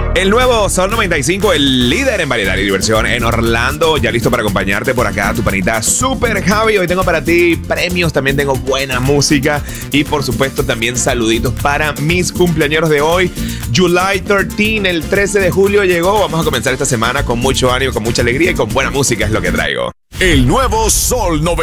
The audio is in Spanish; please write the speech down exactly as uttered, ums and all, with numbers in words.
El nuevo Sol noventa y cinco, el líder en variedad y diversión en Orlando, ya listo para acompañarte por acá, tu panita Super Javi. Hoy tengo para ti premios, también tengo buena música y por supuesto también saluditos para mis cumpleañeros de hoy. July trece, el trece de julio llegó. Vamos a comenzar esta semana con mucho ánimo, con mucha alegría y con buena música es lo que traigo. El nuevo Sol noventa y cinco.